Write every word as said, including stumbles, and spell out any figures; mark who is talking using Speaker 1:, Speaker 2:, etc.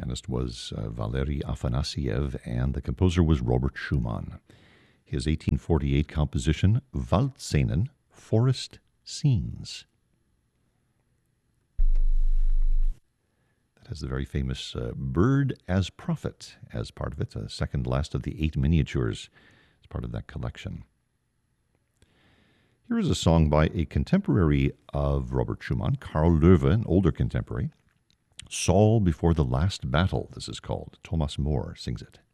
Speaker 1: Pianist was uh, Valery Afanasiev, and the composer was Robert Schumann. His eighteen forty-eight composition, Waldszenen, Forest Scenes. That has the very famous uh, Bird as Prophet as part of it, a second last of the eight miniatures as part of that collection. Here is a song by a contemporary of Robert Schumann, Karl Löwe, an older contemporary. Saul Before the Last Battle, this is called. Thomas Moore sings it.